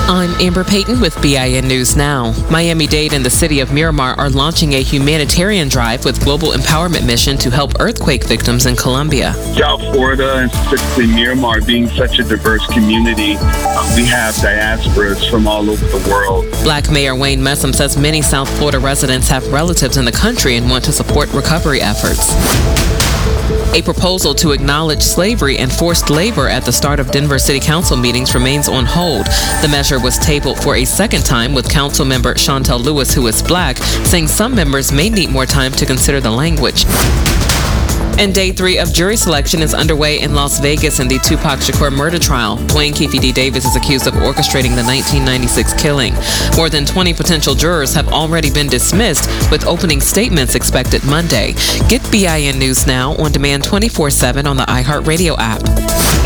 I'm Amber Payton with BIN News Now. Miami-Dade and the city of Miramar are launching a humanitarian drive with Global Empowerment Mission to help earthquake victims in Colombia. South Florida, and specifically Miramar, being such a diverse community, we have diasporas from all over the world. Black Mayor Wayne Messam says many South Florida residents have relatives in the country and want to support recovery efforts. A proposal to acknowledge slavery and forced labor at the start of Denver City Council meetings remains on hold. The measure was tabled for a second time with Council member Chantel Lewis, who is black, saying some members may need more time to consider the language. And day 3 of jury selection is underway in Las Vegas in the Tupac Shakur murder trial. Dwayne Keefe D. Davis is accused of orchestrating the 1996 killing. More than 20 potential jurors have already been dismissed, with opening statements expected Monday. Get BIN News Now on demand 24/7 on the iHeartRadio app.